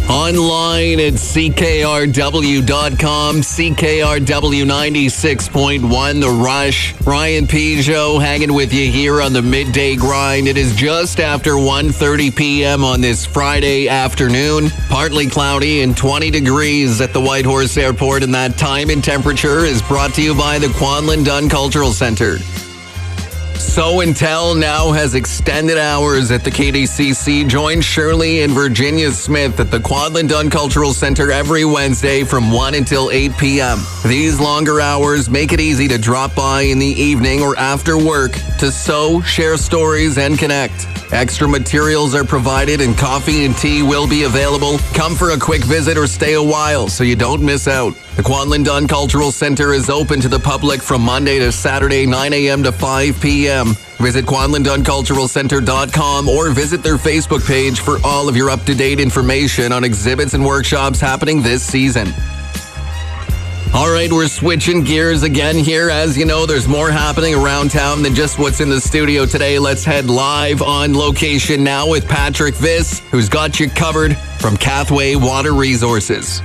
Online at CKRW.com, CKRW 96.1, The Rush. Ryan Peugeot hanging with you here on the Midday Grind. It is just after 1:30 p.m. on this Friday afternoon. Partly cloudy and 20 degrees at the Whitehorse Airport, and that time and temperature is brought to you by the Kwanlin Dunn Cultural Centre. So and Tell now has extended hours at the KDCC. Join Shirley and Virginia Smith at the Kwanlin Dunn Cultural Centre every Wednesday from 1 until 8 p.m. These longer hours make it easy to drop by in the evening or after work to sew, share stories, and connect. Extra materials are provided and coffee and tea will be available. Come for a quick visit or stay a while so you don't miss out. The Kwanlin Dunn Cultural Centre is open to the public from Monday to Saturday, 9 a.m. to 5 p.m. Visit KwanlinDunnCulturalCentre.com or visit their Facebook page for all of your up-to-date information on exhibits and workshops happening this season. All right, we're switching gears again here. As you know, there's more happening around town than just what's in the studio today. Let's head live on location now with Patrick Viss, who's got you covered from Cathway Water Resources.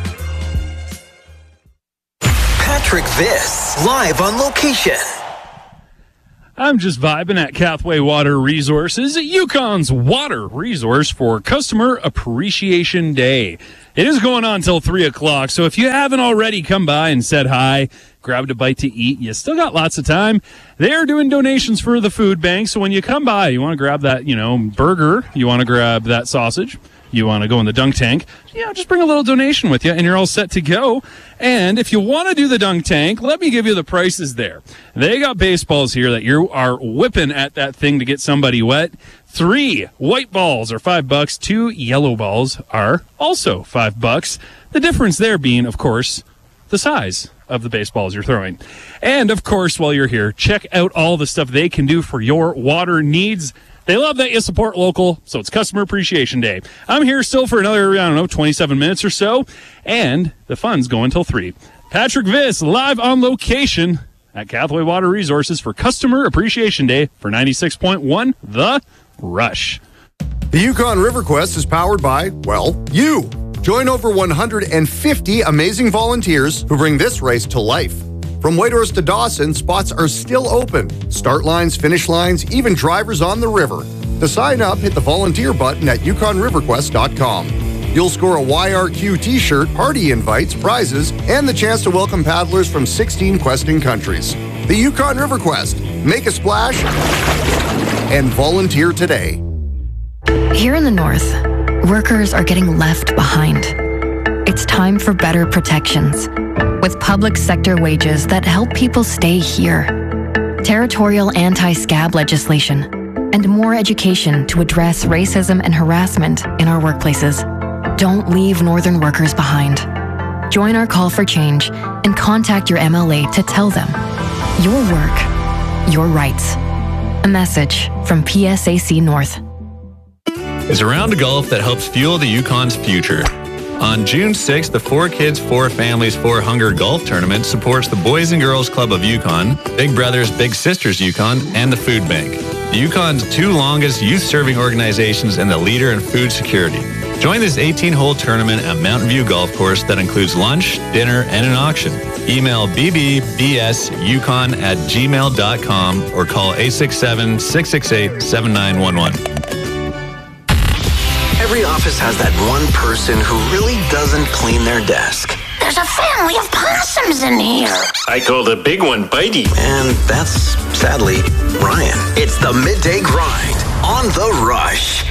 Patrick Viss, live on location. I'm just vibing at Cathway Water Resources, Yukon's water resource for Customer Appreciation Day. It is going on till 3 o'clock, so if you haven't already come by and said hi, grabbed a bite to eat, you still got lots of time. They're doing donations for the food bank, so when you come by, you want to grab that, burger, you want to grab that sausage, you want to go in the dunk tank, just bring a little donation with you, and you're all set to go. And if you want to do the dunk tank, let me give you the prices there. They got baseballs here that you are whipping at that thing to get somebody wet. 3 white balls are $5. 2 yellow balls are also $5. The difference there being, of course, the size of the baseballs you're throwing. And, of course, while you're here, check out all the stuff they can do for your water needs. They love that you support local, so it's Customer Appreciation Day. I'm here still for another, 27 minutes or so, and the fun's going till 3. Patrick Viss, live on location at Cathway Water Resources for Customer Appreciation Day for 96.1 The Rush. The Yukon River Quest is powered by, you. Join over 150 amazing volunteers who bring this race to life. From Whitehorse to Dawson, spots are still open. Start lines, finish lines, even drivers on the river. To sign up, hit the volunteer button at YukonRiverQuest.com. You'll score a YRQ t-shirt, party invites, prizes, and the chance to welcome paddlers from 16 questing countries. The Yukon River Quest. Make a splash and volunteer today. Here in the north, workers are getting left behind. It's time for better protections, with public sector wages that help people stay here, territorial anti-scab legislation, and more education to address racism and harassment in our workplaces. Don't leave northern workers behind. Join our call for change and contact your MLA to tell them your work, your rights. A message from PSAC North. Is a round of golf that helps fuel the Yukon's future. On June 6th, the 4 Kids, 4 Families, 4 Hunger Golf Tournament supports the Boys and Girls Club of Yukon, Big Brothers Big Sisters Yukon, and the Food Bank. The Yukon's 2 longest youth-serving organizations and the leader in food security. Join this 18-hole tournament at Mountain View Golf Course that includes lunch, dinner, and an auction. Email bbbsyukon@gmail.com or call 867-668-7911. Every office has that one person who really doesn't clean their desk. There's a family of possums in here. I call the big one Bitey. And that's, sadly, Ryan. It's the Midday Grind on The Rush.